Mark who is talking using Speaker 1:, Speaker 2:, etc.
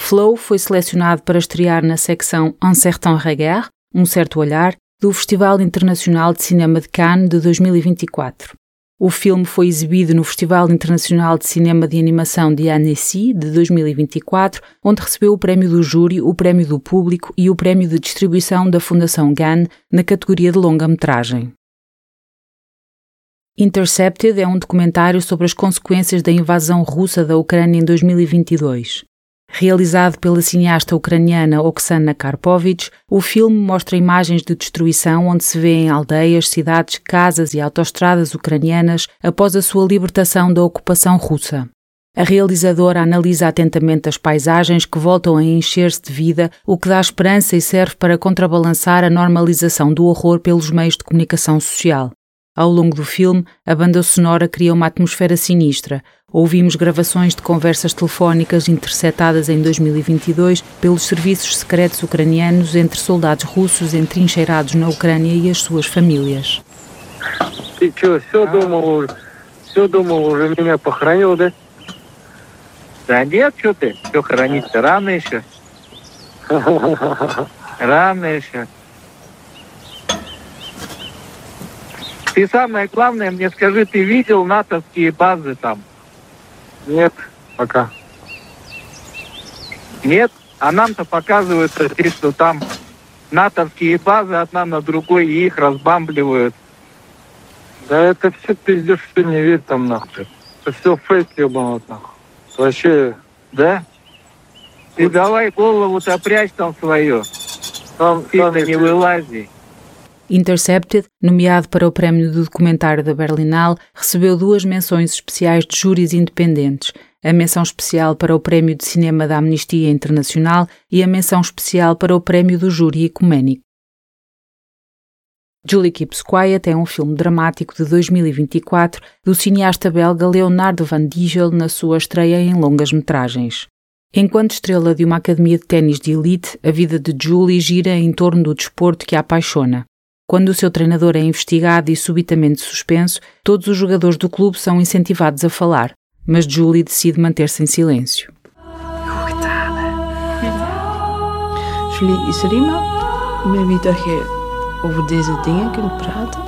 Speaker 1: Flow foi selecionado para estrear na secção Un certain regard, um certo olhar, do Festival Internacional de Cinema de Cannes de 2024. O filme foi exibido no Festival Internacional de Cinema de Animação de Annecy de 2024, onde recebeu o prémio do júri, o prémio do público e o prémio de distribuição da Fundação Cannes na categoria de longa-metragem. Intercepted é um documentário sobre as consequências da invasão russa da Ucrânia em 2022. Realizado pela cineasta ucraniana Oksana Karpovich, o filme mostra imagens de destruição onde se vêem aldeias, cidades, casas e autoestradas ucranianas após a sua libertação da ocupação russa. A realizadora analisa atentamente as paisagens que voltam a encher-se de vida, o que dá esperança e serve para contrabalançar a normalização do horror pelos meios de comunicação social. Ao longo do filme, a banda sonora cria uma atmosfera sinistra. Ouvimos gravações de conversas telefónicas interceptadas em 2022 pelos serviços secretos ucranianos entre soldados russos entrincheirados na Ucrânia e as suas famílias.
Speaker 2: Все думал, уже меня похоронил, да?
Speaker 3: Да нет, что ты? Все хоронить-то рано еще. Рано еще. Ты самое главное мне скажи, ты видел натовские базы там?
Speaker 2: Нет, пока.
Speaker 3: Нет? А нам-то показывается здесь, что там натовские базы одна на другой, и их разбамбливают.
Speaker 2: Да это все пиздец, что не верь там нахуй. Это все фейк ебаный нахуй. Вообще,
Speaker 3: да? Ты давай голову-то прячь там свою. Ты-то не вылази.
Speaker 1: Intercepted, nomeado para o prémio do documentário da Berlinale, recebeu 2 menções especiais de júris independentes, a menção especial para o prémio de cinema da Amnistia Internacional e a menção especial para o prémio do júri ecuménico. Julie Keeps Quiet é um filme dramático de 2024 do cineasta belga Leonardo Van Dijel na sua estreia em longas-metragens. Enquanto estrela de uma academia de ténis de elite, a vida de Julie gira em torno do desporto que a apaixona. Quando o seu treinador é investigado e subitamente suspenso, todos os jogadores do clube são incentivados a falar, mas Julie decide manter-se em silêncio.
Speaker 4: Julie, is er iemand met wie dat je over deze dingen kunt praten?